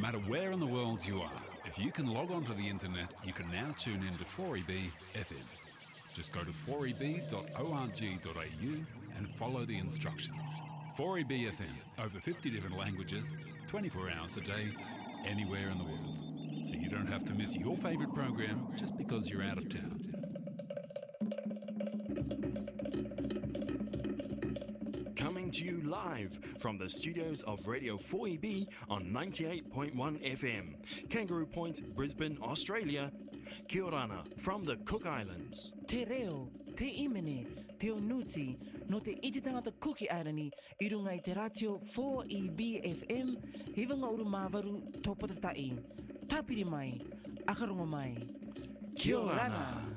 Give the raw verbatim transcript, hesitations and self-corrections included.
matter where in the world you are, if you can log on to the internet, you can now tune in to four E B F M. Just go to four e b dot org dot a u and follow the instructions. four E B F M, over fifty different languages, twenty-four hours a day, anywhere in the world. So you don't have to miss your favourite program just because you're out of town. Coming to you live from the studios of Radio four E B on ninety-eight point one F M, Kangaroo Point, Brisbane, Australia. Kia orana from the Cook Islands. Te reo, te imene, te onuti, no te iti tangata Cookie Irony, i runga i te ratio four E B F M, hivanga uru māwaru tōpata tai. Tāpiri mai, akarongo mai. Kia orana.